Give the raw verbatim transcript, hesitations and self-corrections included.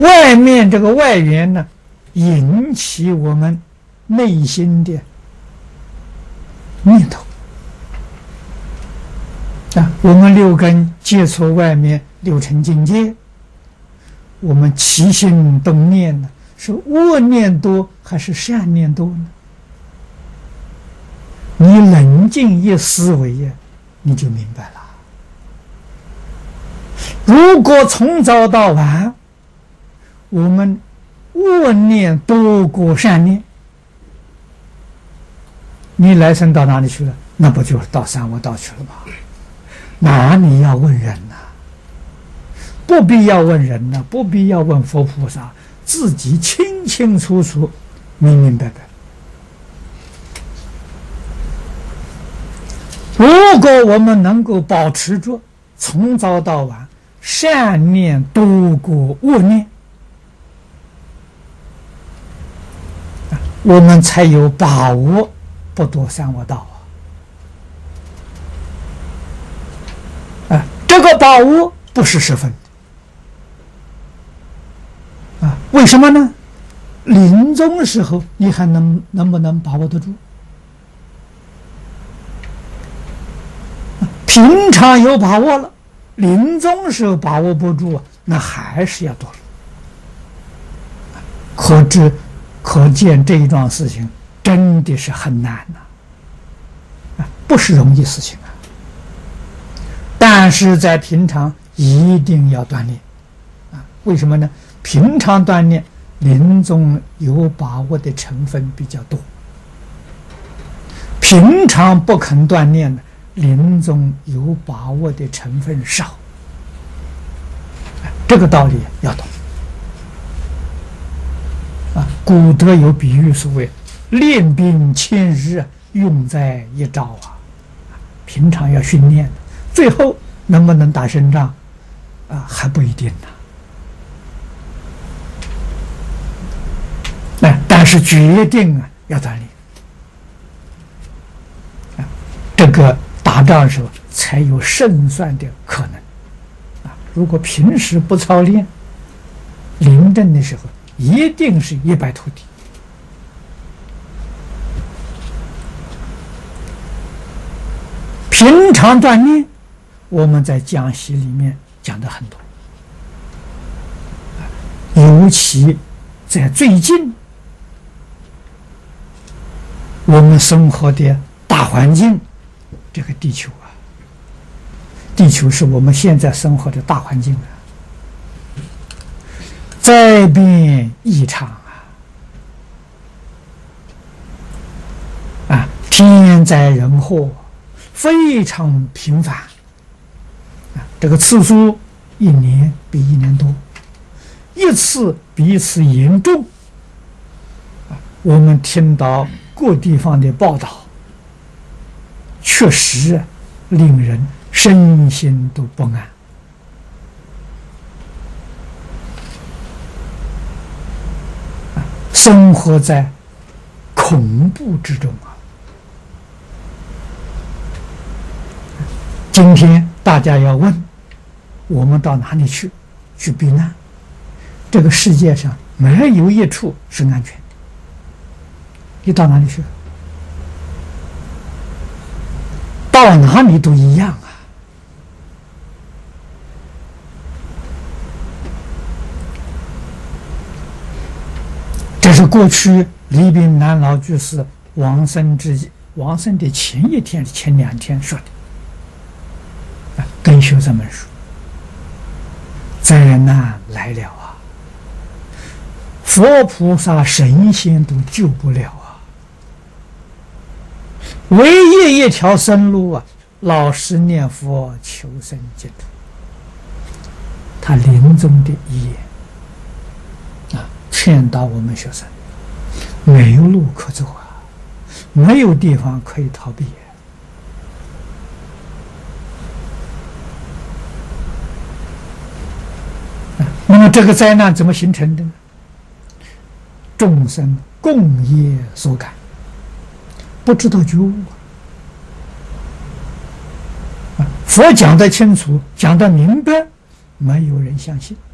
外面这个外缘呢，引起我们内心的念头啊。我们六根接触外面六尘境界，我们起心动念呢，是恶念多还是善念多呢？你冷静一思维呀，你就明白了。如果从早到晚，我们恶念多过善念，你来生到哪里去了？那不就是到三恶道去了吗？哪里要问人呢、啊？不必要问人呢、啊，不必要问佛菩萨，自己清清楚楚、明明白白。如果我们能够保持住从早到晚善念多过恶念，我们才有把握不堕三恶道啊！啊，这个把握不是十分的啊？为什么呢？临终时候你还能能不能把握得住？平常有把握了，临终时候把握不住，那还是要堕落。可知可见这一桩事情真的是很难呐、啊，不是容易事情啊。但是在平常一定要锻炼啊，为什么呢？平常锻炼，临终有把握的成分比较多。平常不肯锻炼的，临终有把握的成分少，这个道理要懂啊。古德有比喻，所谓练兵千日，用在一朝啊。平常要训练，最后能不能打胜仗啊，还不一定呢。哎，但是决定啊要锻炼啊，这个打仗的时候才有胜算的可能啊！如果平时不操练，临阵的时候一定是一败涂地。平常锻炼，我们在讲习里面讲的很多，尤其在最近我们生活的大环境。这个地球啊，地球是我们现在生活的大环境啊，灾变异常啊，啊，天灾人祸非常频繁啊，这个次数一年比一年多，一次比一次严重啊。我们听到各地方的报道，确实令人身心都不安啊！生活在恐怖之中啊！今天大家要问我们到哪里去去避难？这个世界上没有一处是安全的，你到哪里去？到哪里都一样啊！这是过去李炳南老居士往生之往生的前一天、前两天说的，啊，跟学生们说：“灾难来了啊！佛菩萨、神仙都救不了啊！唯一一条生路啊，老实念佛，求生净土。”他临终的遗言啊，劝导我们学生，没有路可走啊，没有地方可以逃避。啊，那么这个灾难怎么形成的呢？众生共业所感，不知道觉悟啊！佛讲得清楚，讲得明白，没有人相信。